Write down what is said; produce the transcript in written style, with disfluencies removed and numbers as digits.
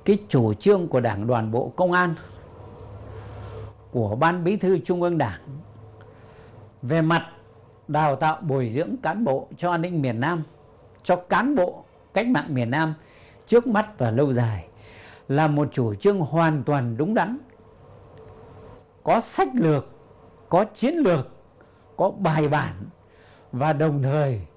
cái chủ trương của Đảng Đoàn Bộ Công an, của Ban Bí thư Trung ương Đảng về mặt đào tạo bồi dưỡng cán bộ cho an ninh miền Nam, cho cán bộ cách mạng miền Nam trước mắt và lâu dài là một chủ trương hoàn toàn đúng đắn, có sách lược, có chiến lược, có bài bản và đồng thời